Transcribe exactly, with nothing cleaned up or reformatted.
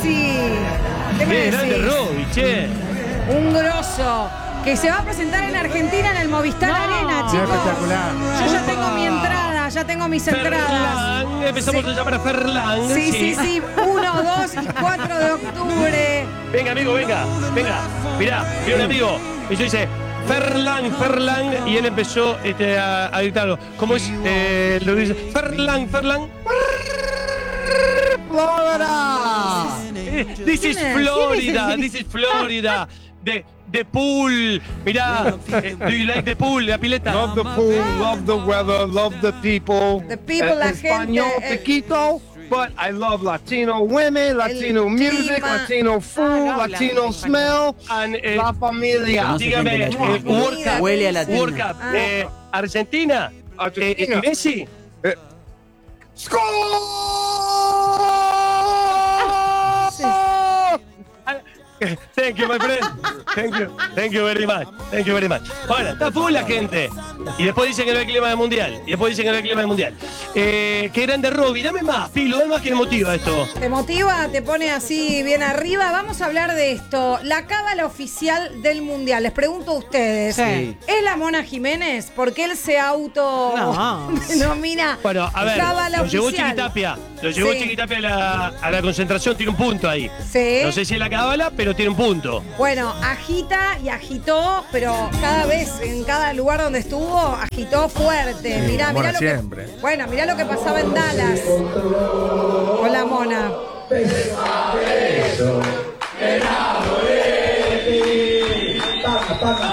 Messi. ¿Qué me Qué grande decís? Robbie, che. Un grosso. Que se va a presentar en Argentina en el Movistar No. Arena, Es chicos. espectacular. Yo ya tengo mi entrada, ya tengo mis entradas. Ferlan, empezamos Sí. a llamar a Ferlan. Sí, sí, sí. uno, dos y cuatro de octubre. Venga, amigo, venga, venga. Mirá, viene un amigo. Y yo dice, Ferlan, Ferlan. Y él empezó este, a, a gritarlo. ¿Cómo es? Eh, lo dice, Ferlan, Ferlan. ¡Florida! Eh, This is ¿Quién es? Florida, ¿Quién es? this is Florida. The, the pool. Mirá, eh, do you like the pool, la pileta? Love the pool, love the weather, love the people. The people, la Español, gente, eh. poquito, but I love Latino women, Latino music, clima. Latino food, Ah, no, Latino la- smell, And, eh, la familia. No se dígame, siente la eh, lluvia. World Cup, Huele a latino. World Cup, Ah. eh, Argentina, Argentina. eh, Messi. Score! Sí. Thank you, my friend. Thank you. Thank you very much. Thank you very much. Ahora, está full la gente. Y después dicen que no hay clima del mundial. Y después dicen que no hay clima del mundial. Eh, qué grande Robbie. Dame más, Pilo. Dame más que emotiva esto. ¿Te motiva? ¿Te pone así bien arriba? Vamos a hablar de esto. La cábala oficial del Mundial. Les pregunto a ustedes. Sí. ¿Es la Mona Jiménez? Porque él se auto No. denomina Bueno, a ver, cábala lo llevó oficial. Chiquitapia. Lo llevó Sí. Chiquitapia a la, a la concentración. Tiene un punto ahí. Sí. No sé si es la cábala, pero tiene un punto. Bueno, agita y agitó, pero cada vez, en cada lugar donde estuvo, agitó fuerte. Sí, mirá, la mirá Mona lo siempre. que. Bueno, mirá lo que pasaba en Dallas. Con la Mona.